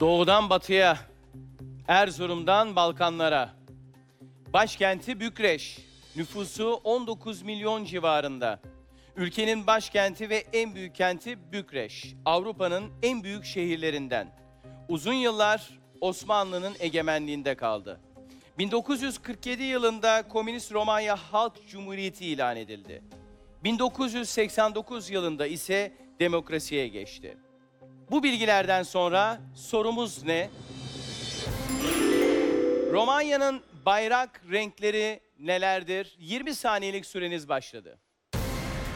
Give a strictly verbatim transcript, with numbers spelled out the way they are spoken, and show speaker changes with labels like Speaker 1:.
Speaker 1: Doğudan batıya, Erzurum'dan Balkanlara. Başkenti Bükreş, nüfusu on dokuz milyon civarında. Ülkenin başkenti ve en büyük kenti Bükreş, Avrupa'nın en büyük şehirlerinden. Uzun yıllar Osmanlı'nın egemenliğinde kaldı. bin dokuz yüz kırk yedi yılında Komünist Romanya Halk Cumhuriyeti ilan edildi. bin dokuz yüz seksen dokuz yılında ise demokrasiye geçti. Bu bilgilerden sonra sorumuz ne? Romanya'nın bayrak renkleri nelerdir? yirmi saniyelik süreniz başladı.